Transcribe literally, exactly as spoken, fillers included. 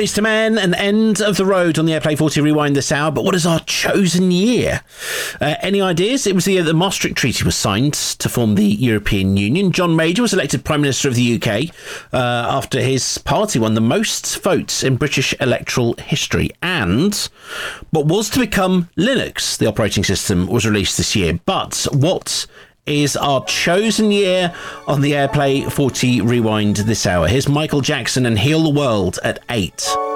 Boyz two Men, an end of the road on the Airplay forty Rewind this hour. But what is our chosen year? Uh, any ideas? It was the year the Maastricht Treaty was signed to form the European Union. John Major was elected Prime Minister of the U K uh, after his party won the most votes in British electoral history. And what was to become Linux, the operating system, was released this year. But what is our chosen year on the Airplay forty Rewind this hour? Here's Michael Jackson and Heal the World at eight.